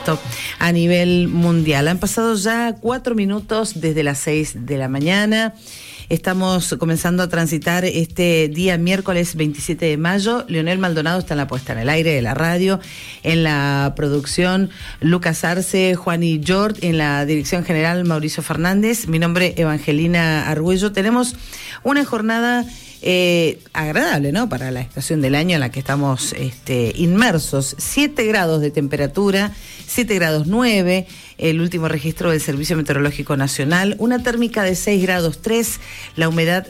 esto a nivel mundial. Han pasado ya 4 minutos desde las 6 de la mañana. Estamos comenzando a transitar este día miércoles 27 de mayo. Leonel Maldonado está en la puesta en el aire de la radio, en la producción Lucas Arce, Juani Jord, en la dirección general Mauricio Fernández. Mi nombre Evangelina Argüello. Tenemos una jornada agradable, ¿no? Para la estación del año en la que estamos inmersos. 7 grados de temperatura, 7 grados 9, el último registro del Servicio Meteorológico Nacional, una térmica de 6 grados 3, la humedad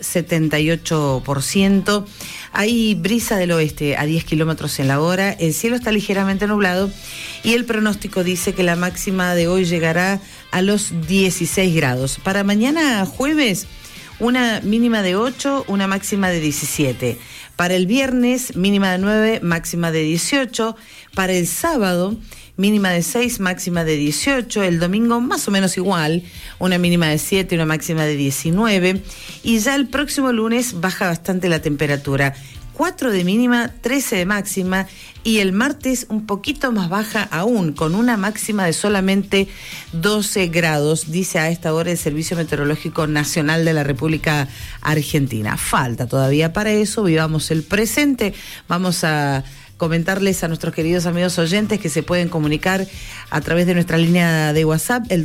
78%, hay brisa del oeste a 10 kilómetros en la hora, el cielo está ligeramente nublado y el pronóstico dice que la máxima de hoy llegará a los 16 grados. Para mañana jueves, una mínima de 8, una máxima de 17. Para el viernes, mínima de 9, máxima de 18. Para el sábado, mínima de 6, máxima de 18. El domingo, más o menos igual, una mínima de 7, una máxima de 19. Y ya el próximo lunes baja bastante la temperatura. 4 de mínima, 13 de máxima, y el martes un poquito más baja aún, con una máxima de solamente 12 grados, dice a esta hora el Servicio Meteorológico Nacional de la República Argentina. Falta todavía para eso, vivamos el presente. Vamos a comentarles a nuestros queridos amigos oyentes que se pueden comunicar a través de nuestra línea de WhatsApp, el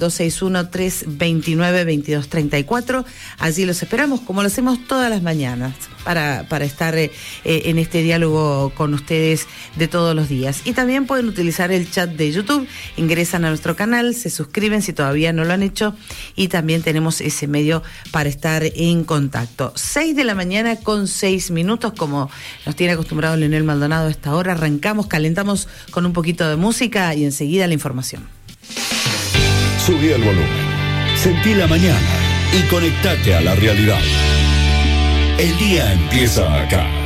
261-329-2234. Allí los esperamos, como lo hacemos todas las mañanas, para estar en este diálogo con ustedes de todos los días. Y también pueden utilizar el chat de YouTube, ingresan a nuestro canal, se suscriben si todavía no lo han hecho, y también tenemos ese medio para estar en contacto. 6 de la mañana con 6 minutos, como nos tiene acostumbrado Leonel Maldonado a esta hora. Arrancamos, calentamos con un poquito de música y enseguida la información. Subí el volumen, sentí la mañana y conectate a la realidad. El día empieza acá.